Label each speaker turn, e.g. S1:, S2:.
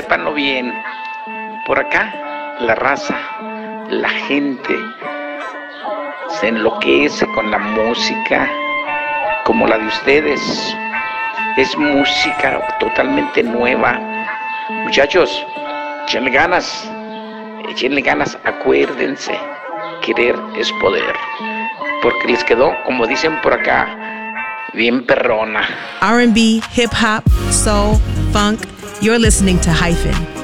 S1: sépanlo bien. Por acá, la raza, la gente se enloquece con la música como la de ustedes. Es música totalmente nueva. Muchachos, échenle ganas, acuérdense, querer es poder. Porque les quedó, como dicen por acá, bien perrona.
S2: R&B, hip hop, soul, funk, you're listening to Hyphen.